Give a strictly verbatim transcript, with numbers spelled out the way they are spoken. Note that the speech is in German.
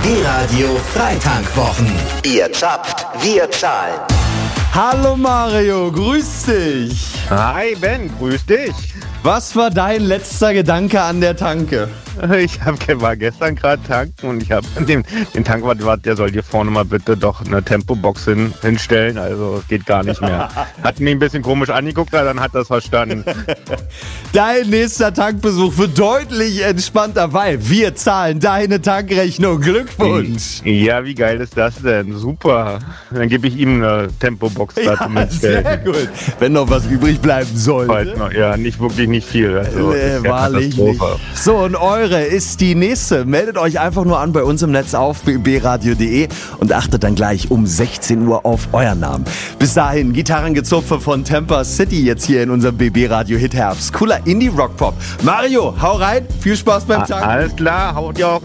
B-Radio Freitankwwochen. Ihr zapft, wir zahlen. Hallo Mario, grüß dich. Hi Ben, grüß dich. Was war dein letzter Gedanke an der Tanke? Ich hab, war gestern gerade tanken und ich habe den, den Tankwart, der soll hier vorne mal bitte doch eine Tempobox hin, hinstellen, also geht gar nicht mehr. Hat mich ein bisschen komisch angeguckt, aber dann hat das verstanden. Dein nächster Tankbesuch wird deutlich entspannter, weil wir zahlen deine Tankrechnung. Glückwunsch! Ja, wie geil ist das denn? Super. Dann gebe ich ihm eine Tempobox da Ja, zum Hinstellen. sehr gut. Wenn noch was übrig bleiben sollte. Heute noch, ja, nicht wirklich nicht viel. Also, Nee, ist ja wahrlich nicht. Katastrophe. So, und eure ist die nächste. Meldet euch einfach nur an bei uns im Netz auf b b radio punkt d e und achtet dann gleich um sechzehn Uhr auf euren Namen. Bis dahin, Gitarrengezupfe von Tampa City jetzt hier in unserem B B-Radio Hit Herbst. Cooler Indie-Rock-Pop. Mario, hau rein. Viel Spaß beim Tanken. Alles klar, haut ihr auch